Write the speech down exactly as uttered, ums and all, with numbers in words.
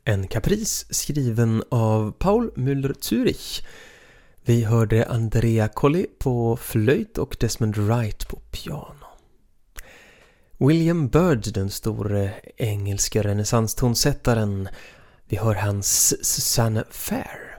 En Caprice skriven av Paul Müller-Zürich. Vi hörde Andrea Colli på flöjt och Desmond Wright på piano. William Byrd, den store engelska renässanstonsättaren. Vi hör hans Susanna Fair.